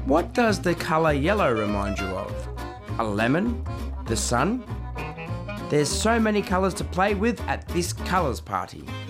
What does the colour yellow remind you of? A lemon? The sun? There's so many colours to play with at this colours party.